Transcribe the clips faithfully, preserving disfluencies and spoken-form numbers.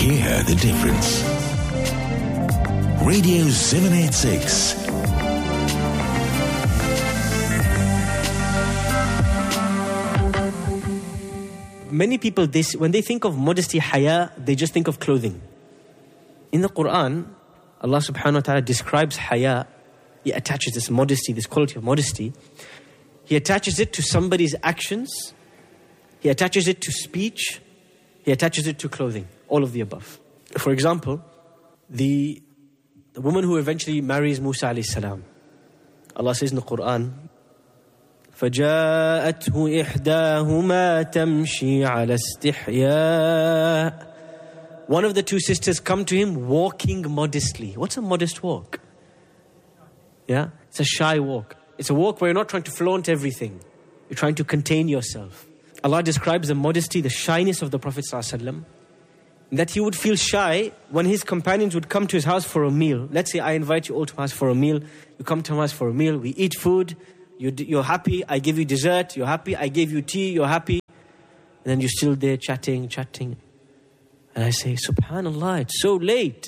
Hear the difference. Radio seven eighty-six. Many people, they, when they think of modesty, haya, they just think of clothing. In the Quran, Allah subhanahu wa ta'ala describes haya. He attaches this modesty, this quality of modesty. He attaches it to somebody's actions. He attaches it to speech. He attaches it to clothing. All of the above. For example, the, the woman who eventually marries Musa alayhi salam. Allah says in the Quran, فَجَاءَتْهُ إِحْدَاهُمَا تَمْشِي عَلَى اسْتِحْيَاءٍ. One of the two sisters come to him walking modestly. What's a modest walk? Yeah, it's a shy walk. It's a walk where you're not trying to flaunt everything. You're trying to contain yourself. Allah describes the modesty, the shyness of the Prophet ﷺ, that he would feel shy when his companions would come to his house for a meal. Let's say I invite you all to my house for a meal. You come to my house for a meal. We eat food. You're happy. I give you dessert. You're happy. I gave you tea. You're happy. And then you're still there chatting, chatting. And I say, Subhanallah, it's so late.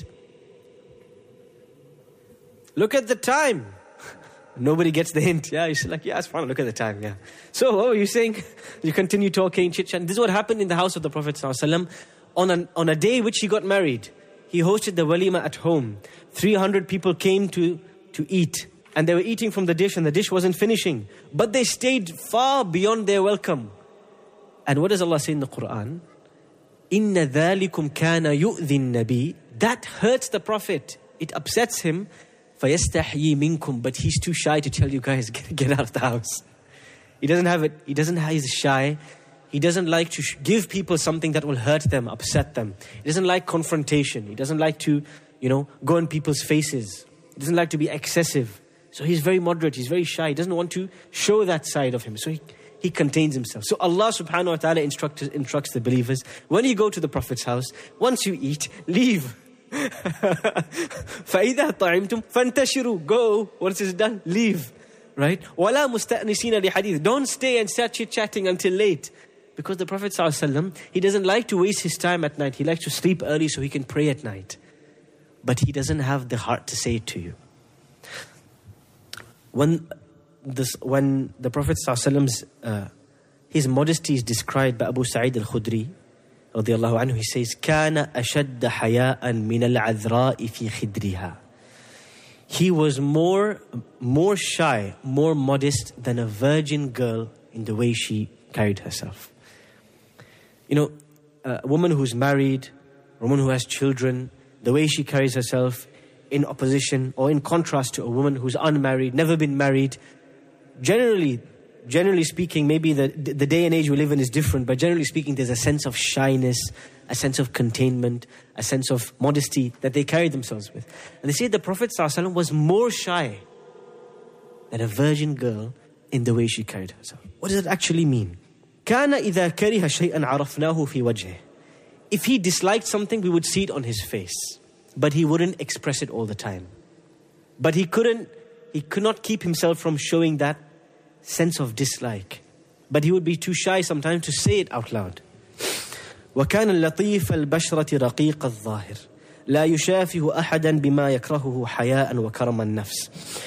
Look at the time. Nobody gets the hint. Yeah, you're like, yeah, it's fine. Look at the time. Yeah. So what were you saying? You continue talking, chit-chat. This is what happened in the house of the Prophet ﷺ. On a, on a day which he got married, he hosted the walima at home. three hundred people came to, to eat. And they were eating from the dish and the dish wasn't finishing. But they stayed far beyond their welcome. And what does Allah say in the Quran? إِنَّ ذَلِكُمْ كَانَ يُؤْذِي النَّبِي. That hurts the Prophet. It upsets him. فَيَسْتَحْيِي مِنْكُمْ. But he's too shy to tell you guys, get, get out of the house. He doesn't have it. He doesn't have, he's shy. He doesn't like to sh- give people something that will hurt them, upset them. He doesn't like confrontation. He doesn't like to, you know, go in people's faces. He doesn't like to be excessive. So he's very moderate, he's very shy. He doesn't want to show that side of him. So he, he contains himself. So Allah subhanahu wa ta'ala instructs, instructs the believers, when you go to the Prophet's house, once you eat, leave. فَإِذَا طَعِمْتُمْ فَانْتَشِرُوا. Go. Once it's done, leave. Right? وَلَا مُسْتَأْنِسِينَ لِحَدِيثٍ. Don't stay and start chit-chatting until late. Because the Prophet ﷺ, he doesn't like to waste his time at night. He likes to sleep early so he can pray at night. But he doesn't have the heart to say it to you. When this, when the Prophet ﷺ's uh, his modesty is described by Abu Sa'id al-Khudri radiyallahu anhu, he says, كَانَ أَشَدَّ حَيَاءً مِنَ الْعَذْرَاءِ فِي خِدْرِهَا. He was more, more shy, more modest than a virgin girl in the way she carried herself. You know, a woman who's married, a woman who has children, the way she carries herself in opposition or in contrast to a woman who's unmarried, never been married. Generally, generally speaking, maybe the, the day and age we live in is different, but generally speaking, there's a sense of shyness, a sense of containment, a sense of modesty that they carry themselves with. And they say the Prophet ﷺ was more shy than a virgin girl in the way she carried herself. What does it actually mean? كَانَ إِذَا كَرِهَ شَيْئًا عَرَفْنَاهُ فِي وَجْهِهِ. If he disliked something, we would see it on his face. But he wouldn't express it all the time. But he couldn't, he could not keep himself from showing that sense of dislike. But he would be too shy sometimes to say it out loud. وَكَانَ اللَّطِيفَ الْبَشْرَةِ رَقِيقَ الظَّاهِرِ لَا يُشَافِهُ أَحَدًا بِمَا يَكْرَهُهُ حَيَاءً وَكَرَمَ النَّفْسِ.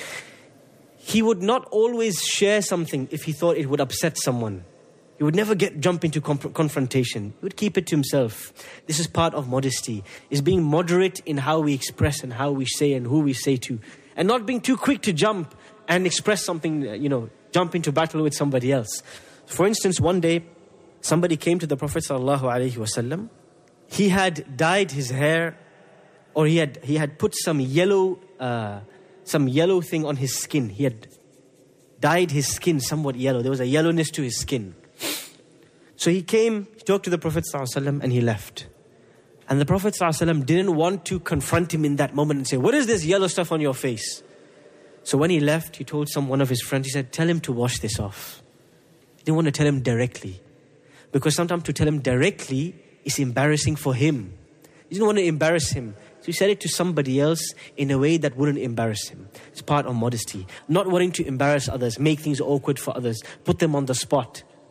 He would not always share something if he thought it would upset someone. He would never get jump into comp- confrontation. He would keep it to himself. This is part of modesty, is being moderate in how we express and how we say and who we say to. And not being too quick to jump and express something, you know, jump into battle with somebody else. For instance, one day, somebody came to the Prophet sallallahu alaihi wasallam. He had dyed his hair, or he had he had put some yellow, uh, some yellow thing on his skin. He had dyed his skin somewhat yellow. There was a yellowness to his skin. So he came, he talked to the Prophet ﷺ and he left. And the Prophet ﷺ didn't want to confront him in that moment and say, what is this yellow stuff on your face? So when he left, he told some one of his friends, he said, tell him to wash this off. He didn't want to tell him directly. Because sometimes to tell him directly is embarrassing for him. He didn't want to embarrass him. So he said it to somebody else in a way that wouldn't embarrass him. It's part of modesty. Not wanting to embarrass others, make things awkward for others, put them on the spot.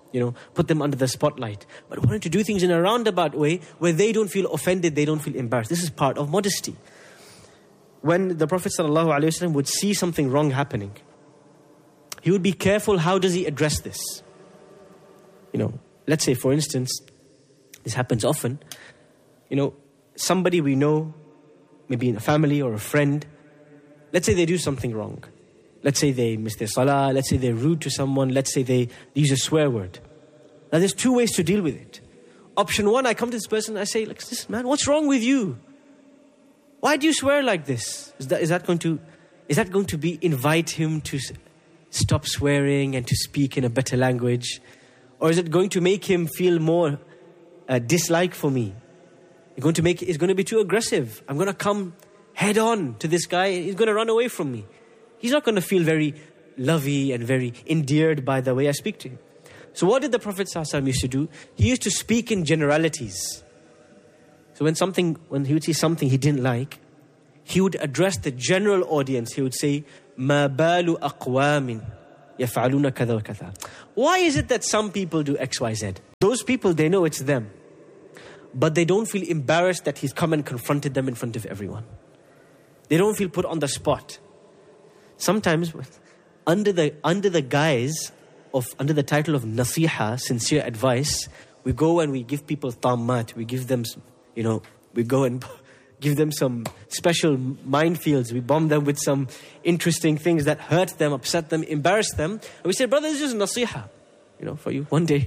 you know, put them under the spotlight. But wanting to do things in a roundabout way where they don't feel offended, they don't feel embarrassed. This is part of modesty. When the Prophet ﷺ would see something wrong happening, he would be careful, how does he address this? You know, let's say, for instance, this happens often, you know, somebody we know, maybe in a family or a friend, let's say they do something wrong. Let's say they miss their salah, let's say they're rude to someone, let's say they use a swear word. Now there's two ways to deal with it. Option one, I come to this person and I say, like, this man, what's wrong with you? Why do you swear like this? Is that, is that going to, is that going to be, invite him to stop swearing and to speak in a better language? Or is it going to make him feel more uh, dislike for me? It's going to make, it's going to be too aggressive. I'm going to come head on to this guy. He's going to run away from me. He's not going to feel very lovey and very endeared by the way I speak to him. So what did the Prophet ﷺ used to do? He used to speak in generalities. So when something, when he would see something he didn't like, he would address the general audience. He would say, "Ma balu aqwamin yaf'aluna kadha wa kadha." Why is it that some people do X, Y, Z? Those people, they know it's them, but they don't feel embarrassed that he's come and confronted them in front of everyone. They don't feel put on the spot. Sometimes, under the under the guise of under the title of nasiha, sincere advice, we go and we give people tammat. We give them, you know, we go and give them some special minefields. We bomb them with some interesting things that hurt them, upset them, embarrass them. And we say, brother, this is nasiha, you know, for you one day.